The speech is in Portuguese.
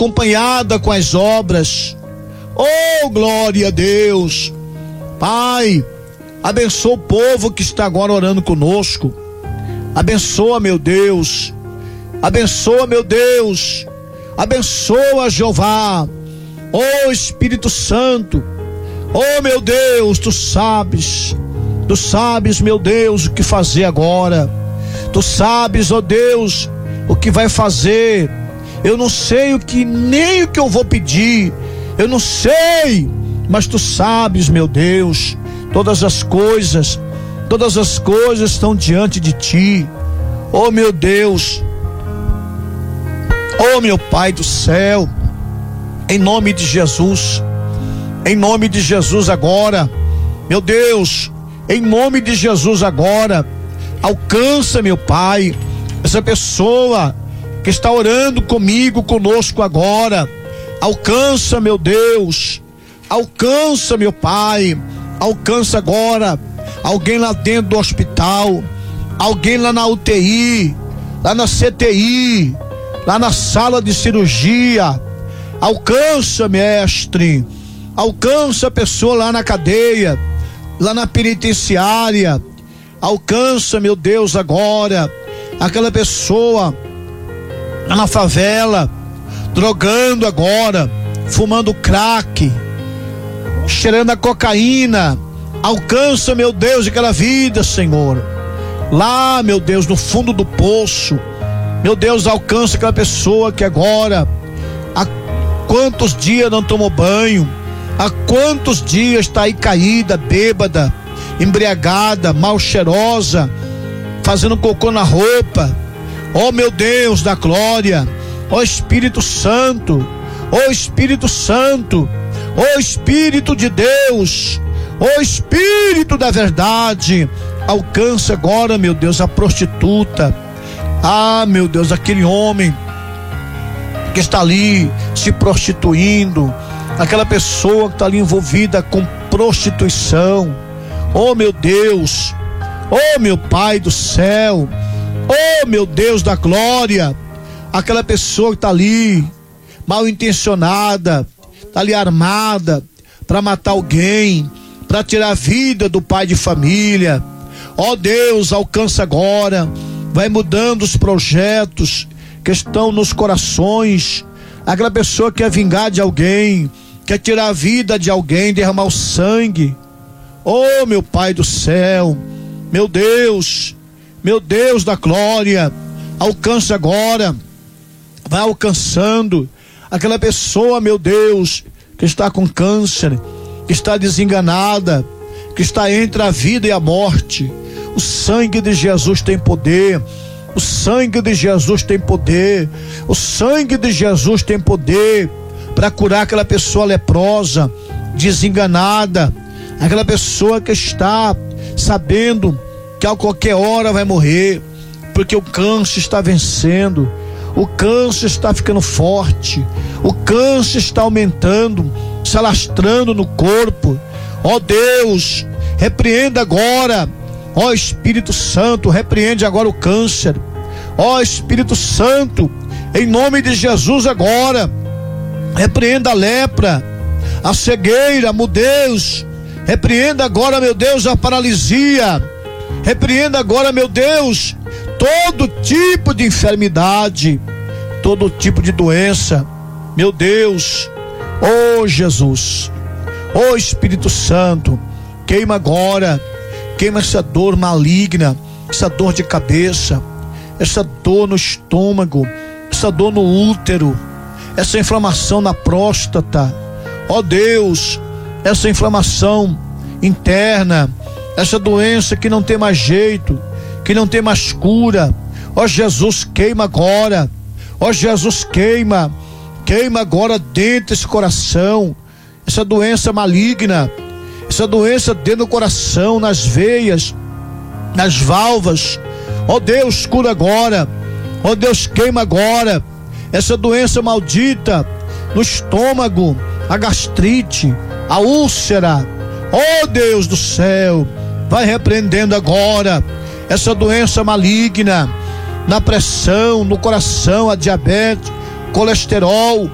acompanhada com as obras. Oh, glória a Deus. Pai, abençoa o povo que está agora orando conosco. Abençoa, meu Deus. Abençoa, meu Deus. Abençoa, Jeová. Oh, Espírito Santo. Oh, meu Deus, tu sabes, meu Deus, o que fazer agora. Tu sabes, oh Deus, o que vai fazer. Eu não sei nem o que eu vou pedir. Eu não sei, mas tu sabes, meu Deus. Todas as coisas estão diante de ti. Oh, meu Deus. Oh, meu Pai do céu. Em nome de Jesus. Em nome de Jesus agora. Meu Deus, em nome de Jesus agora. Alcança, meu Pai, essa pessoa que está orando comigo, conosco agora. Alcança, meu Deus. Alcança, meu Pai. Alcança agora alguém lá dentro do hospital, alguém lá na UTI, lá na CTI, lá na sala de cirurgia. Alcança, mestre. Alcança a pessoa lá na cadeia, lá na penitenciária. Alcança, meu Deus, agora aquela pessoa lá na favela, drogando agora, fumando crack, cheirando a cocaína. Alcança, meu Deus, aquela vida, Senhor, lá, meu Deus, no fundo do poço. Meu Deus, alcança aquela pessoa que agora, há quantos dias não tomou banho, há quantos dias está aí caída, bêbada, embriagada, mal cheirosa, fazendo cocô na roupa. Oh, meu Deus da glória. Oh, Espírito Santo. Oh, Espírito Santo. Oh, Espírito de Deus. Oh, Espírito da verdade. Alcança agora, meu Deus, a prostituta. Ah, meu Deus, aquele homem que está ali se prostituindo, aquela pessoa que está ali envolvida com prostituição. Oh, meu Deus. Oh, meu Pai do céu. Oh, meu Deus da glória. Aquela pessoa que está ali mal intencionada, está ali armada para matar alguém, para tirar a vida do pai de família. Oh, Deus, alcança agora. Vai mudando os projetos que estão nos corações. Aquela pessoa que quer vingar de alguém, quer tirar a vida de alguém, derramar o sangue. Oh, meu Pai do céu, meu Deus da glória, alcança agora. Vai alcançando aquela pessoa, meu Deus, que está com câncer, que está desenganada, que está entre a vida e a morte. O sangue de Jesus tem poder. O sangue de Jesus tem poder. O sangue de Jesus tem poder para curar aquela pessoa leprosa, desenganada, aquela pessoa que está sabendo que a qualquer hora vai morrer, porque o câncer está vencendo, o câncer está ficando forte, o câncer está aumentando, se alastrando no corpo. Ó Deus, repreenda agora. Ó Espírito Santo, repreende agora o câncer. Ó Espírito Santo, em nome de Jesus agora, repreenda a lepra, a cegueira, a mudez. Repreenda agora, meu Deus, a paralisia. Repreenda agora, meu Deus, todo tipo de enfermidade, todo tipo de doença. Meu Deus, oh Jesus, oh Espírito Santo, queima agora, queima essa dor maligna, essa dor de cabeça, essa dor no estômago, essa dor no útero, essa inflamação na próstata. Ó Deus, essa inflamação interna, essa doença que não tem mais jeito, que não tem mais cura. Ó Jesus, queima agora. Ó Jesus, queima agora dentro desse coração, essa doença maligna, essa doença dentro do coração, nas veias, nas válvulas. Ó Deus, cura agora. Ó Deus, queima agora essa doença maldita no estômago, a gastrite, a úlcera. Ó Deus do céu, vai repreendendo agora essa doença maligna na pressão, no coração, a diabetes, colesterol.